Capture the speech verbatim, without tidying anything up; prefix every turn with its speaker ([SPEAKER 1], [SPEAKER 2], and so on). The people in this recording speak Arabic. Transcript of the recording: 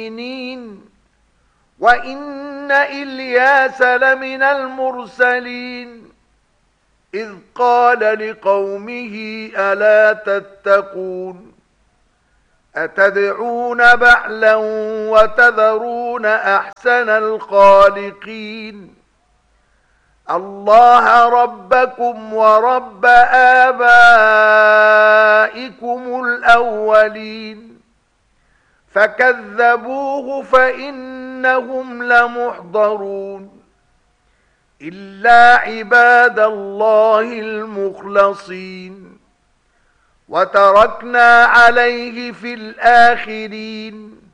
[SPEAKER 1] وإن إلياس لمن المرسلين إذ قال لقومه ألا تتقون أتدعون بعلا وتذرون أحسن الخالقين الله ربكم ورب آبائكم الأولين فكذبوه فإنهم لمحضرون إلا عباد الله المخلصين وتركنا عليه في الآخرين